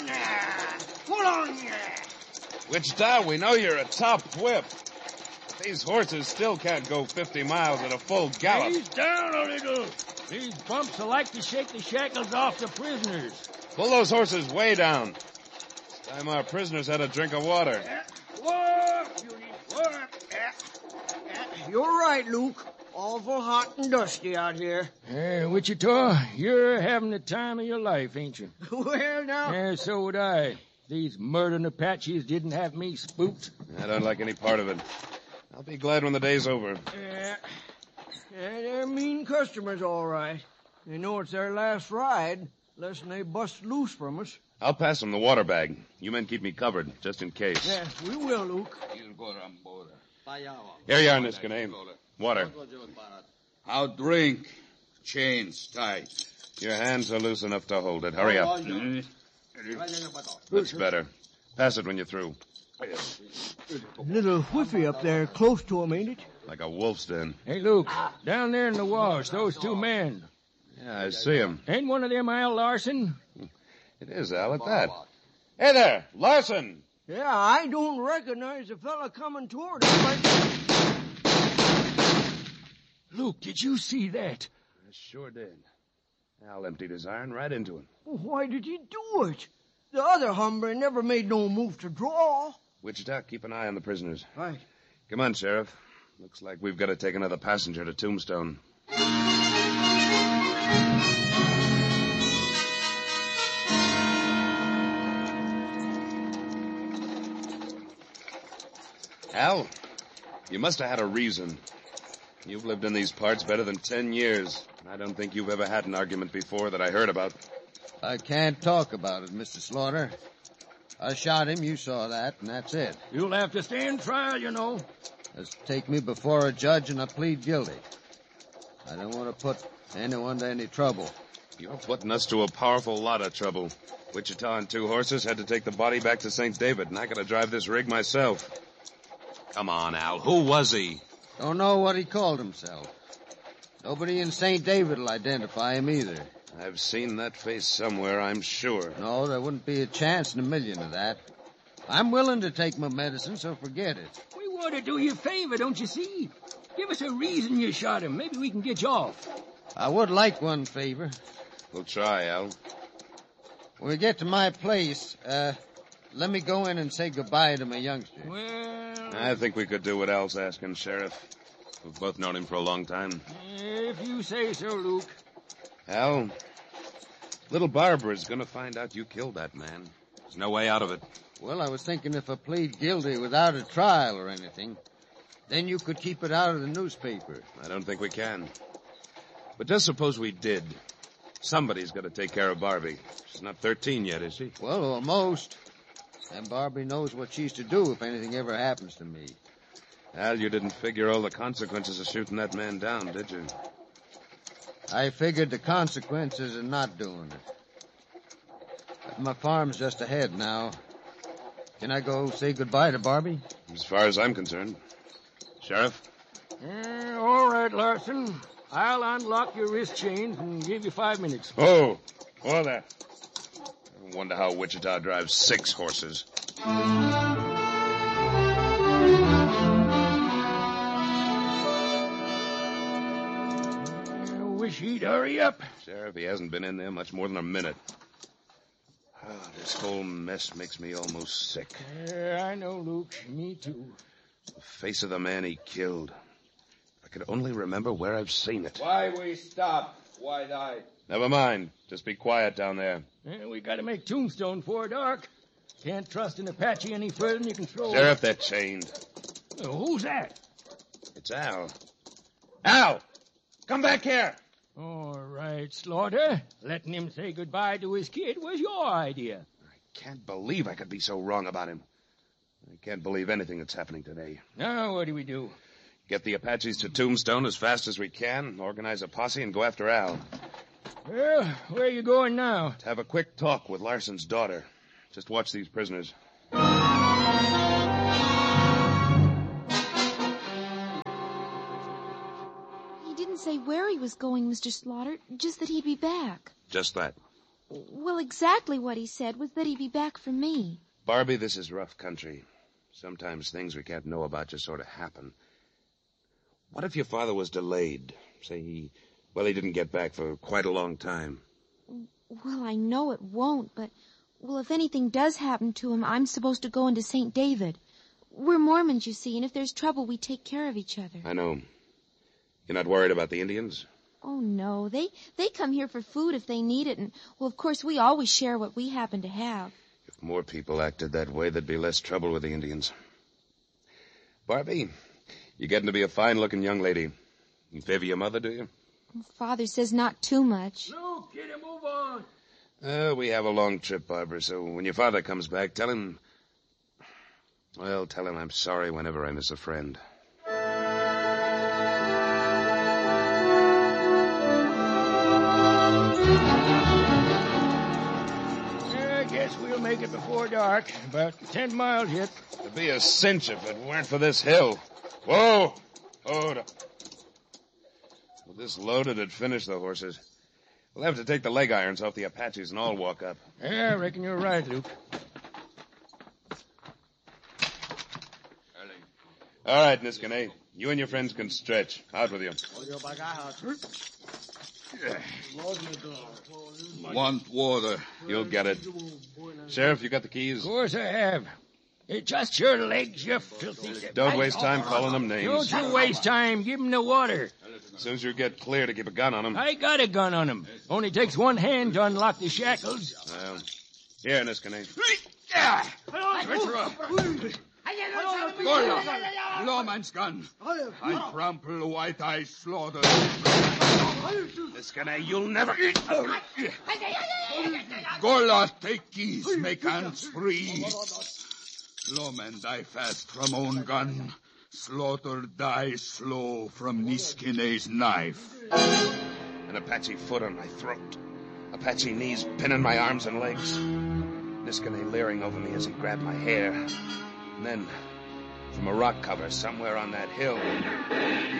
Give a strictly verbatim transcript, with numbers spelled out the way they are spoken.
on there! Pull on there! Wichita, we know you're a top whip. These horses still can't go fifty miles at a full gallop. Ease down a little. These bumps will like to shake the shackles off the prisoners. Pull those horses way down. It's time our prisoners had a drink of water. Work, Judy, work. You're right, Luke. Awful hot and dusty out here. Hey, Wichita, you're having the time of your life, ain't you? Well, now... Yeah, so would I. These murdering Apaches didn't have me spooked. I don't like any part of it. I'll be glad when the day's over. Yeah. Yeah, they're mean customers, all right. They know it's their last ride, unless they bust loose from us. I'll pass them the water bag. You men keep me covered, just in case. Yeah, we will, Luke. Here you are, Niskanen. Water. I'll drink. Chains tight. Your hands are loose enough to hold it. Hurry up. That's better. Pass it when you're through. Little whiffy up there close to him, ain't it? Like a wolf's den. Hey, Luke, down there in the wash, those two men. Yeah, I see him. Ain't one of them Al Larson? It is Al at that. Hey there, Larson! Yeah, I don't recognize the fella coming toward us, but... Luke, did you see that? I sure did. Al emptied his iron right into him. Why did he do it? The other hombre never made no move to draw. Wichita, keep an eye on the prisoners. Right. Come on, Sheriff. Looks like we've got to take another passenger to Tombstone. Al, you must have had a reason. You've lived in these parts better than ten years. I don't think you've ever had an argument before that I heard about. I can't talk about it, Mister Slaughter. I shot him, you saw that, and that's it. You'll have to stand trial, you know. Just take me before a judge and I plead guilty. I don't want to put anyone to any trouble. You're putting us to a powerful lot of trouble. Wichita and two horses had to take the body back to Saint David, and I got to drive this rig myself. Come on, Al. Who was he? Don't know what he called himself. Nobody in Saint David will identify him either. I've seen that face somewhere, I'm sure. No, there wouldn't be a chance in a million of that. I'm willing to take my medicine, so forget it. We want to do you a favor, don't you see? Give us a reason you shot him. Maybe we can get you off. I would like one favor. We'll try, Al. When we get to my place, uh, let me go in and say goodbye to my youngster. Well... I think we could do what Al's asking, Sheriff. We've both known him for a long time. If you say so, Luke. Al, little Barbara's going to find out you killed that man. There's no way out of it. Well, I was thinking if I plead guilty without a trial or anything, then you could keep it out of the newspaper. I don't think we can. But just suppose we did. Somebody's got to take care of Barbie. She's not thirteen yet, is she? Well, almost. And Barbie knows what she's to do if anything ever happens to me. Al, you didn't figure all the consequences of shooting that man down, did you? I figured the consequences of not doing it. But my farm's just ahead now. Can I go say goodbye to Barbie? As far as I'm concerned. Sheriff? Uh, all right, Larson. I'll unlock your wrist chains and give you five minutes. Oh, whoa there. I wonder how Wichita drives six horses. I wish he'd hurry up. Sheriff, he hasn't been in there much more than a minute. Oh, this whole mess makes me almost sick. Yeah, I know, Luke. Me too. The face of the man he killed. If I could only remember where I've seen it. Why we stop? Why die? Never mind. Just be quiet down there. Yeah, we got to make Tombstone before dark. Can't trust an Apache any further than you can throw. Sheriff, they're chained. Uh, who's that? It's Al. Al! Come back here! All right, Slaughter. Letting him say goodbye to his kid was your idea. I can't believe I could be so wrong about him. I can't believe anything that's happening today. Now, what do we do? Get the Apaches to Tombstone as fast as we can, organize a posse, and go after Al. Well, where are you going now? To have a quick talk with Larson's daughter. Just watch these prisoners. He didn't say where he was going, Mister Slaughter, just that he'd be back. Just that. Well, exactly what he said was that he'd be back for me. Barbie, this is rough country. Sometimes things we can't know about just sort of happen. What if your father was delayed? Say he, well, he didn't get back for quite a long time. Well, I know it won't, but, well, if anything does happen to him, I'm supposed to go into Saint David. We're Mormons, you see, and if there's trouble, we take care of each other. I know. You're not worried about the Indians? Oh, no. They they come here for food if they need it, and, well, of course, we always share what we happen to have. If more people acted that way, there'd be less trouble with the Indians. Barbie, you're getting to be a fine-looking young lady. You favor your mother, do you? Father says not too much. No, kitty, move on. Uh, we have a long trip, Barbara, so when your father comes back, tell him... Well, tell him I'm sorry whenever I miss a friend. I guess we'll make it before dark. About ten miles yet. It'd be a cinch if it weren't for this hill. Whoa! Hold up. With this loaded, it'd finish the horses. We'll have to take the leg irons off the Apaches and all walk up. Yeah, I reckon you're right, Luke. All right, Niskane. You and your friends can stretch. Out with you. Want water? You'll get it. Sheriff, you got the keys? Of course I have. Adjust your legs, you filthy... Don't waste time calling them names. Don't you waste time. Give him the water. As soon as you get clear to keep a gun on them. I got a gun on him. Only takes one hand to unlock the shackles. Well, here, Niskane. Gorla, lawman's gun. I trample White Eye slaughter. Niskane, you'll never... Gorla, take keys, make hands free. Lawman die fast from own gun. Slaughter die slow from Niskane's knife. An Apache foot on my throat. Apache knees pinning my arms and legs. Niskane leering over me as he grabbed my hair. And then, from a rock cover somewhere on that hill...